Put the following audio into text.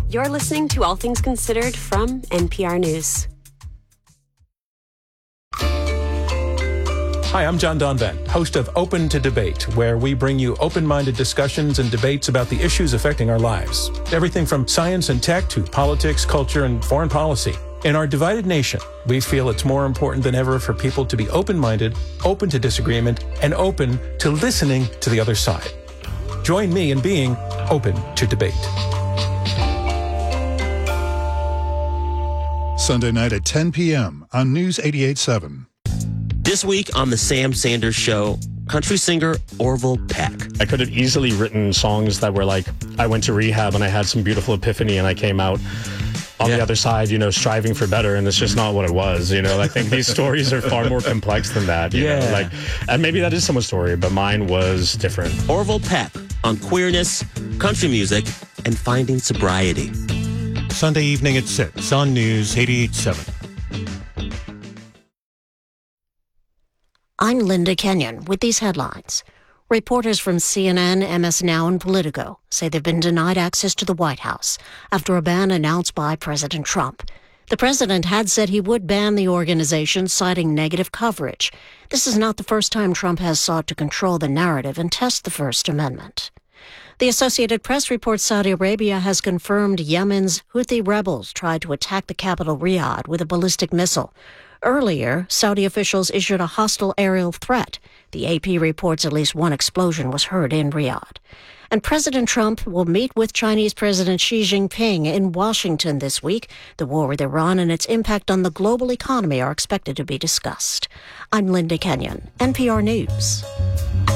You're listening to All Things Considered from NPR News. Hi, I'm John Donvan, host of Open to Debate, where we bring you open-minded discussions and debates about the issues affecting our lives. Everything from science and tech to politics, culture, and foreign policy. In our divided nation, we feel it's more important than ever for people to be open-minded, open to disagreement, and open to listening to the other side. Join me in being open to debate. Sunday night at 10 p.m. on News 88.7. This week on The Sam Sanders Show, country singer Orville Peck. I could have easily written songs that were like, I went to rehab and I had some beautiful epiphany and I came out on the other side, striving for better, and it's just not what it was, I think these stories are far more complex than that, you know, and maybe that is someone's story, but mine was different. Orville Peck on queerness, country music, and finding sobriety. Sunday evening at 6 on News 88.7. I'm Linda Kenyon with these headlines. Reporters from CNN, MS Now, and Politico say they've been denied access to the White House after a ban announced by President Trump. The president had said he would ban the organization, citing negative coverage. This is not the first time Trump has sought to control the narrative and test the First Amendment. The Associated Press reports Saudi Arabia has confirmed Yemen's Houthi rebels tried to attack the capital Riyadh with a ballistic missile. Earlier, Saudi officials issued a hostile aerial threat. The AP reports at least one explosion was heard in Riyadh. And President Trump will meet with Chinese President Xi Jinping in Washington this week. The war with Iran and its impact on the global economy are expected to be discussed. I'm Linda Kenyon, NPR News.